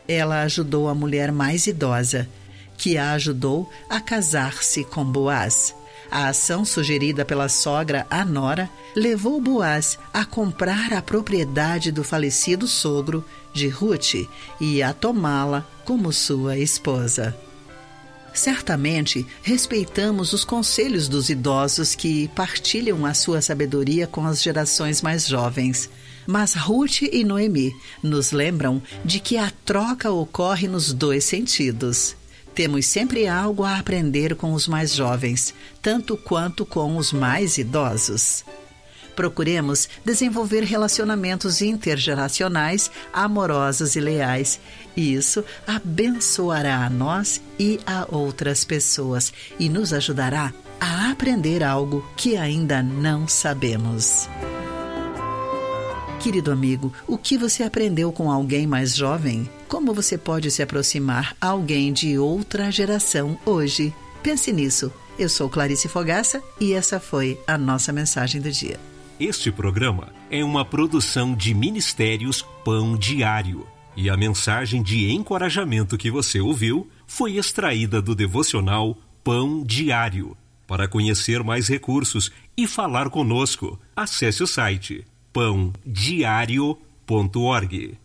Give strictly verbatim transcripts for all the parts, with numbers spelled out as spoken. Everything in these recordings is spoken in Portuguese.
ela ajudou a mulher mais idosa, que a ajudou a casar-se com Boaz. A ação sugerida pela sogra à nora levou Boaz a comprar a propriedade do falecido sogro de Ruth e a tomá-la como sua esposa. Certamente, respeitamos os conselhos dos idosos que partilham a sua sabedoria com as gerações mais jovens. Mas Ruth e Noemi nos lembram de que a troca ocorre nos dois sentidos. Temos sempre algo a aprender com os mais jovens, tanto quanto com os mais idosos. Procuremos desenvolver relacionamentos intergeracionais, amorosos e leais. E isso abençoará a nós e a outras pessoas e nos ajudará a aprender algo que ainda não sabemos. Querido amigo, o que você aprendeu com alguém mais jovem? Como você pode se aproximar a alguém de outra geração hoje? Pense nisso. Eu sou Clarice Fogaça e essa foi a nossa mensagem do dia. Este programa é uma produção de Ministérios Pão Diário. E a mensagem de encorajamento que você ouviu foi extraída do devocional Pão Diário. Para conhecer mais recursos e falar conosco, acesse o site pão diário ponto org.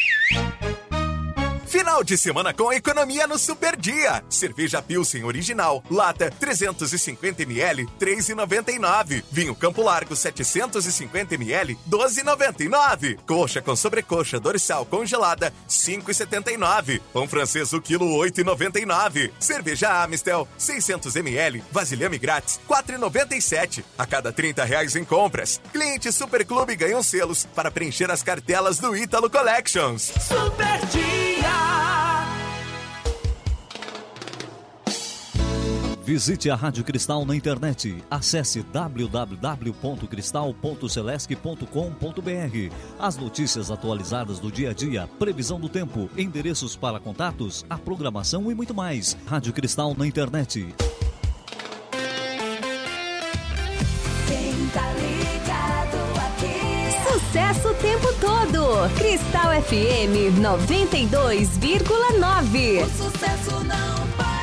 Final de semana com economia no Super Dia. Cerveja Pilsen original, lata trezentos e cinquenta mililitros, três reais e noventa e nove centavos. Vinho Campo Largo setecentos e cinquenta mililitros, doze reais e noventa e nove centavos. Coxa com sobrecoxa dorsal congelada, cinco reais e setenta e nove centavos. Pão francês o quilo, oito reais e noventa e nove centavos. Cerveja Amistel seiscentos mililitros, vasilhame grátis, quatro reais e noventa e sete centavos. A cada trinta reais em compras, cliente Super Clube ganham selos para preencher as cartelas do Ítalo Collections. Super Dia. Visite a Rádio Cristal na internet. Acesse w w w ponto cristal ponto celesc ponto com ponto b r. As notícias atualizadas do dia a dia, previsão do tempo, endereços para contatos, a programação e muito mais. Rádio Cristal na internet. Quem tá ligado aqui? Sucesso o tempo todo. Cristal F M noventa e dois vírgula nove. O sucesso não para.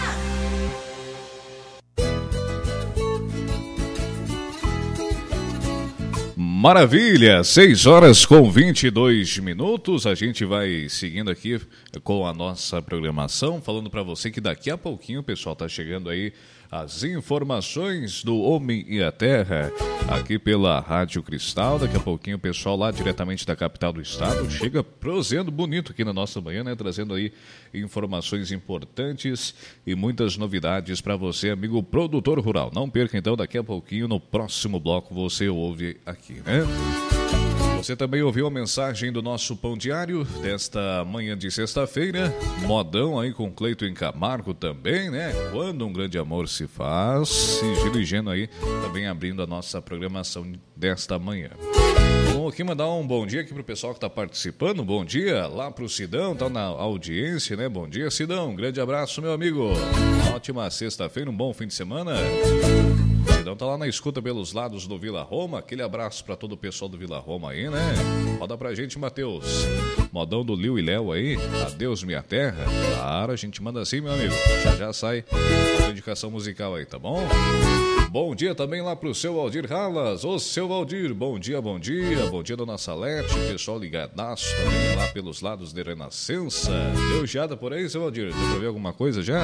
Maravilha, seis horas com vinte e dois minutos, a gente vai seguindo aqui com a nossa programação, falando para você que daqui a pouquinho o pessoal tá chegando aí as informações do Homem e a Terra, aqui pela Rádio Cristal. Daqui a pouquinho o pessoal lá diretamente da capital do estado chega prosendo bonito aqui na nossa manhã, né? Trazendo aí informações importantes e muitas novidades para você, amigo produtor rural. Não perca então, daqui a pouquinho, no próximo bloco, você ouve aqui, né? Você também ouviu a mensagem do nosso Pão Diário desta manhã de sexta-feira. Modão aí com Cleiton Camargo também, né? Quando um grande amor se faz. E Gino e Geno aí também abrindo a nossa programação desta manhã. Vamos aqui mandar um bom dia aqui pro pessoal que está participando. Bom dia lá pro Sidão, tá na audiência, né? Bom dia, Sidão. Um grande abraço, meu amigo. Uma ótima sexta-feira, um bom fim de semana. Sidão tá lá na escuta pelos lados do Vila Roma. Aquele abraço para todo o pessoal do Vila Roma aí, né? Roda pra gente, Matheus. Modão do Liu e Léo aí. Adeus, minha terra. Claro, a gente manda assim, meu amigo. Já já sai a indicação musical aí, tá bom? Bom dia também lá pro seu Valdir Ralas. Ô, seu Valdir, bom dia, bom dia. Bom dia, dona Salete. Pessoal ligadaço também lá pelos lados de Renascença. Deu geada por aí, seu Valdir? Deu pra ver alguma coisa já?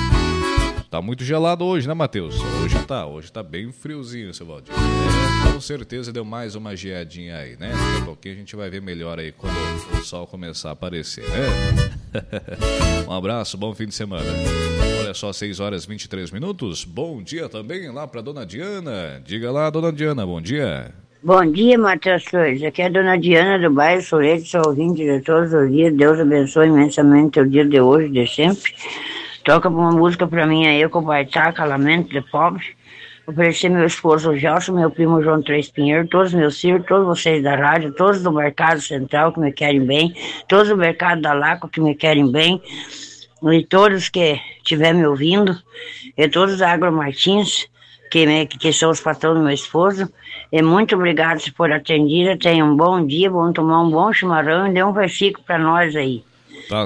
Tá muito gelado hoje, né, Matheus? Hoje tá, hoje tá bem friozinho, seu Valdir. É, com certeza deu mais uma geadinha aí, né? Daqui a pouquinho a gente vai ver melhor aí quando o sol começar a aparecer, né? Um abraço, bom fim de semana. Olha só, seis horas e vinte e três minutos. Bom dia também lá pra dona Diana. Diga lá, dona Diana, bom dia. Bom dia, Matheus Flores. Aqui é a dona Diana do bairro Sorete, sou ouvinte de todos os dias. Deus abençoe imensamente o dia de hoje, de sempre. Toca uma música pra mim aí, com o Baitaca, Lamento de Pobre. Oferecer meu esposo Gelson, meu primo João Três Pinheiro, todos meus filhos, todos vocês da rádio, todos do Mercado Central que me querem bem, todos do Mercado da Laco que me querem bem, e todos que estiver me ouvindo, e todos da Agro Martins, que, me, que são os patrões do meu esposo. E muito obrigado por atendida. Tenham um bom dia, vão tomar um bom chimarrão e dê um versículo para nós aí.